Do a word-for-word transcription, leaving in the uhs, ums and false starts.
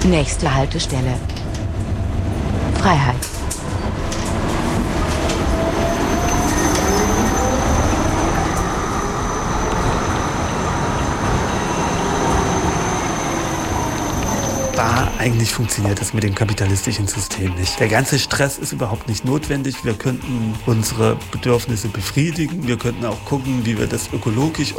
Nächste Haltestelle: Freiheit. Da eigentlich funktioniert das mit dem kapitalistischen System nicht. Der ganze Stress ist überhaupt nicht notwendig. Wir könnten unsere Bedürfnisse befriedigen. Wir könnten auch gucken, wie wir das ökologisch